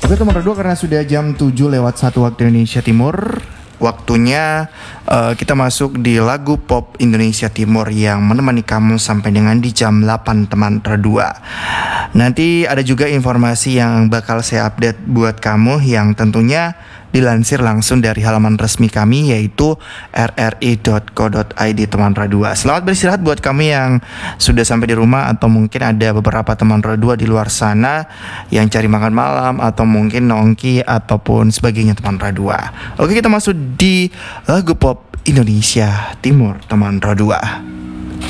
Oke teman Radua, karena sudah jam 7:01 waktu Indonesia Timur, waktunya kita masuk di lagu pop Indonesia Timur yang menemani kamu sampai dengan di jam 8 teman Radua. Nanti ada juga informasi yang bakal saya update buat kamu yang tentunya dilansir langsung dari halaman resmi kami, yaitu rri.co.id teman Radua. Selamat beristirahat buat kami yang sudah sampai di rumah, atau mungkin ada beberapa teman Radua di luar sana yang cari makan malam atau mungkin nongki ataupun sebagainya teman Radua. Oke, kita masuk di lagu pop Indonesia Timur teman Radua.